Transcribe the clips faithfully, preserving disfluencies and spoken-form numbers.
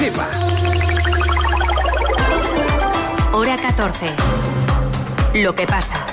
Pipa. Hora catorce. Lo que pasa.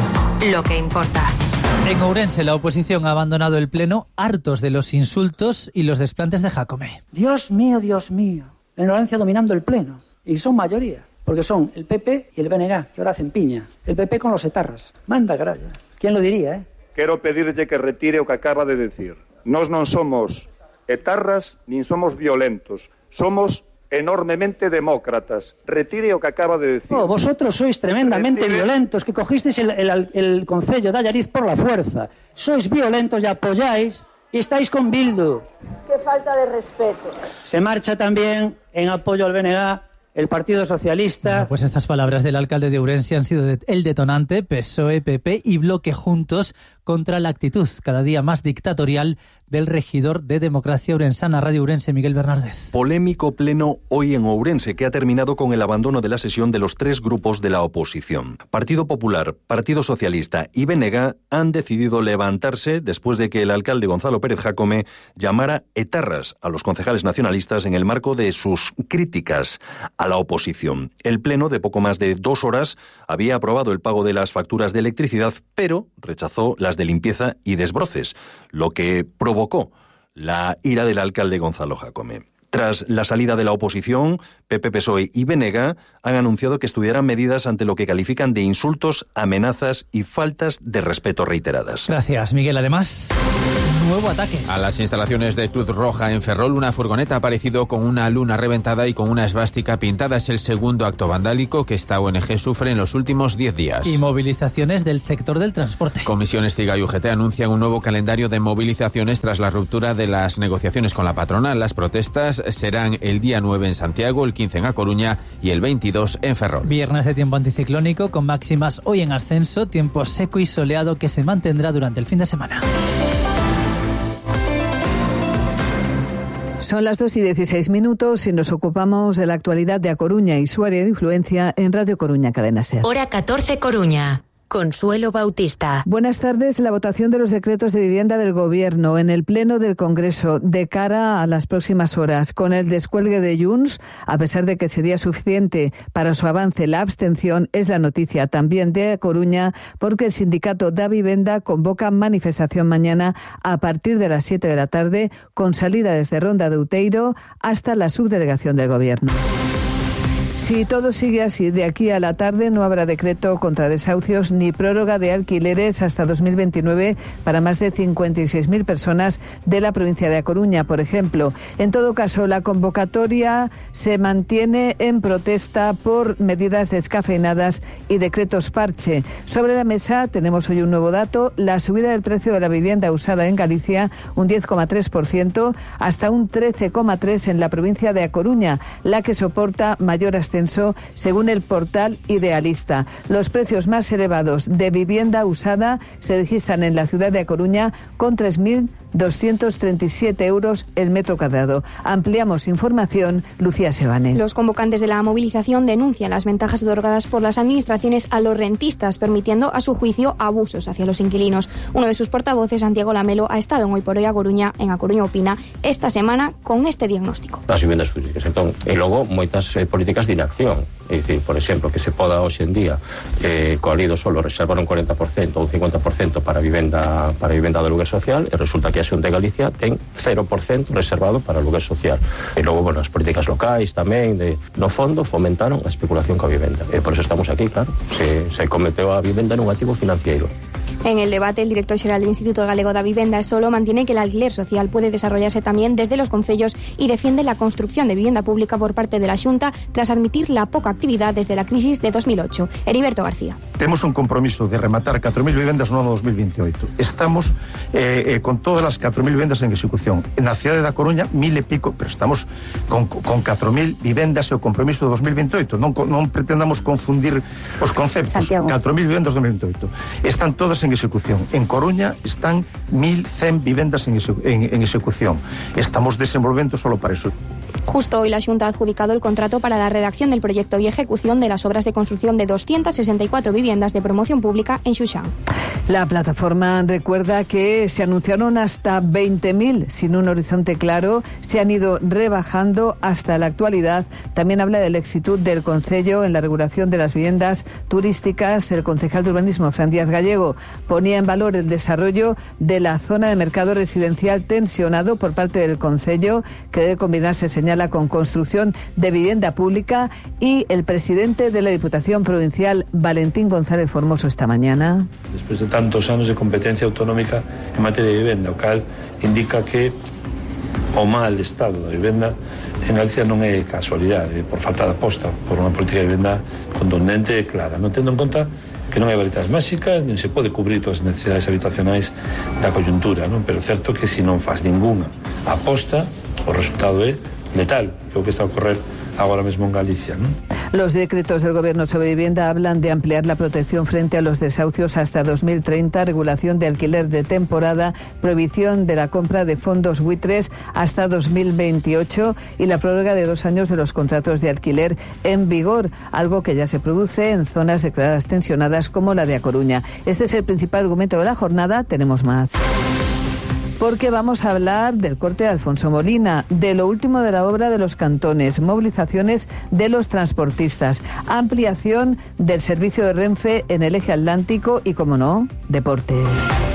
Lo que importa. En Ourense, la oposición ha abandonado el pleno hartos de los insultos y los desplantes de Jácome. Dios mío, Dios mío. La ignorancia dominando el pleno. Y son mayoría. Porque son el P P y el B N G, que ahora hacen piña. El P P con los etarras. Manda, carallo. ¿Quién lo diría, eh? Quero pedirlle que retire o que acaba de decir. Nós non somos etarras nin somos violentos. Somos enormemente demócratas. Retire o que acaba de decir. Oh, vosotros sois tremendamente Retire... violentos, que cogisteis el, el, el concello de Allariz por la fuerza. Sois violentos y apoyáis y estáis con Bildu. Qué falta de respeto. Se marcha también en apoyo al B N G el Partido Socialista. Bueno, pues estas palabras del alcalde de Ourense han sido de, el detonante. P S O E, P P y Bloque juntos contra la actitud cada día más dictatorial del regidor de Democracia Ourensana. Radio Ourense, Miguel Bernárdez. Polémico pleno hoy en Ourense, que ha terminado con el abandono de la sesión de los tres grupos de la oposición. Partido Popular, Partido Socialista y B N G han decidido levantarse después de que el alcalde Gonzalo Pérez Jácome llamara etarras a los concejales nacionalistas en el marco de sus críticas a la oposición. El pleno, de poco más de dos horas, había aprobado el pago de las facturas de electricidad, pero rechazó las de limpieza y desbroces, lo que provocó la ira del alcalde Gonzalo Jácome. Tras la salida de la oposición, P P, P S O E y B N G han anunciado que estudiarán medidas ante lo que califican de insultos, amenazas y faltas de respeto reiteradas. Gracias, Miguel. Además, nuevo ataque. A las instalaciones de Cruz Roja en Ferrol, una furgoneta ha aparecido con una luna reventada y con una esvástica pintada. Es el segundo acto vandálico que esta O N G sufre en los últimos diez días. Y movilizaciones del sector del transporte. Comisiones Ciga y U G T anuncian un nuevo calendario de movilizaciones tras la ruptura de las negociaciones con la patronal. Las protestas serán el día nueve en Santiago, el quince en A Coruña y el veintidós en Ferrol. Viernes de tiempo anticiclónico con máximas hoy en ascenso, tiempo seco y soleado que se mantendrá durante el fin de semana. Son las dos y dieciséis minutos y nos ocupamos de la actualidad de A Coruña y su área de influencia en Radio Coruña Cadena SER. Hora catorce Coruña. Consuelo Bautista. Buenas tardes. La votación de los decretos de vivienda del Gobierno en el Pleno del Congreso de cara a las próximas horas. Con el descuelgue de Junts, a pesar de que sería suficiente para su avance, la abstención es la noticia también de A Coruña, porque el sindicato Da Vivenda convoca manifestación mañana a partir de las siete de la tarde, con salida desde Ronda de Outeiro hasta la subdelegación del Gobierno. Si todo sigue así, de aquí a la tarde no habrá decreto contra desahucios ni prórroga de alquileres hasta dos mil veintinueve para más de cincuenta y seis mil personas de la provincia de A Coruña, por ejemplo. En todo caso, la convocatoria se mantiene en protesta por medidas descafeinadas y decretos parche. Sobre la mesa tenemos hoy un nuevo dato: la subida del precio de la vivienda usada en Galicia, un diez coma tres por ciento, hasta un trece coma tres por ciento en la provincia de A Coruña, la que soporta mayor ascenso según el portal Idealista. Los precios más elevados de vivienda usada se registran en la ciudad de A Coruña con tres mil doscientos treinta y siete euros el metro cuadrado. Ampliamos información, Lucía Sebane. Los convocantes de la movilización denuncian las ventajas otorgadas por las administraciones a los rentistas, permitiendo, a su juicio, abusos hacia los inquilinos. Uno de sus portavoces, Santiago Lamelo, ha estado en Hoy por Hoy A Coruña, en A Coruña Opina, esta semana con este diagnóstico. As vivendas públicas, entón, e logo moitas eh, políticas de inacción. É dicir, por exemplo, que se poda hoxe en día eh, coa lei do solo reservar un cuarenta por ciento ou un cincuenta por ciento para vivenda para vivenda de lugar social, e resulta que a Xunta de Galicia ten cero por ciento reservado para o lugar social. E logo, bueno, as políticas locais tamén, de, no fondo, fomentaron a especulación coa vivenda. E por eso estamos aquí, claro. Se, se cometeu a vivenda nun activo financiero. En el debate, el director xeral del Instituto Galego da Vivenda, Solo, mantiene que el alquiler social puede desarrollarse también desde los concellos y defiende la construcción de vivienda pública por parte de la Xunta tras admitir la poca actividad desde la crisis de dos mil ocho. Heriberto García. Temos un compromiso de rematar catro mil vivendas no ano dos mil veintioito. Estamos eh, eh, con todas as catro mil vivendas en execución. Na cidade da Coruña, mil e pico, pero estamos con, con catro mil vivendas e o compromiso de dos mil veintioito. Non, non pretendamos confundir os conceptos. Santiago. catro mil vivendas de dos mil veintioito. Están todas en execución. En Coruña están mil cen vivendas en, exe, en, en execución. Estamos desenvolvendo solo para eso. Justo hoy la Xunta ha adjudicado el contrato para la redacción del proyecto y ejecución de las obras de construcción de doscientas sesenta y cuatro viviendas de promoción pública en Xuxán. La plataforma recuerda que se anunciaron hasta veinte mil sin un horizonte claro, se han ido rebajando hasta la actualidad. También habla del éxito del Concello en la regulación de las viviendas turísticas. El concejal de urbanismo, Fran Díaz Gallego, ponía en valor el desarrollo de la zona de mercado residencial tensionado por parte del Concello, que debe combinarse, señala, con construcción de vivienda pública. Y el presidente de la Diputación Provincial, Valentín González Formoso, esta mañana. Después de tantos anos de competencia autonómica en materia de vivenda, o cal indica que o mal estado da vivenda en Galicia non é casualidade, por falta de aposta por unha política de vivenda contundente e clara, non tendo en conta que non hai varitas máxicas, nin se pode cubrir todas as necesidades habitacionais da coyuntura, non? Pero é certo que se non faz ninguna aposta, o resultado é letal, que é o que está a ocorrer ahora mismo en Galicia, ¿no? Los decretos del Gobierno sobre vivienda hablan de ampliar la protección frente a los desahucios hasta dos mil treinta, regulación de alquiler de temporada, prohibición de la compra de fondos buitres hasta dos mil veintiocho y la prórroga de dos años de los contratos de alquiler en vigor, algo que ya se produce en zonas declaradas tensionadas como la de A Coruña. Este es el principal argumento de la jornada. Tenemos más. Porque vamos a hablar del corte de Alfonso Molina, de lo último de la obra de los cantones, movilizaciones de los transportistas, ampliación del servicio de Renfe en el eje atlántico y, como no, deportes.